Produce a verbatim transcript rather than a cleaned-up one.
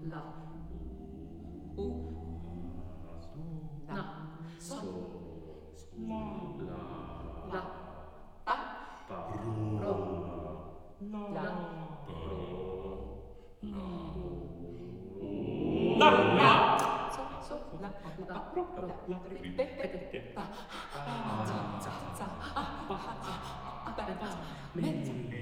la, u, na, so, la, pa, ro, la, La, la, so, so, la, la, ro, la, re, pe, pe, pe, pa, za, za, za, ah, pa, za, ah, pa, pa, me,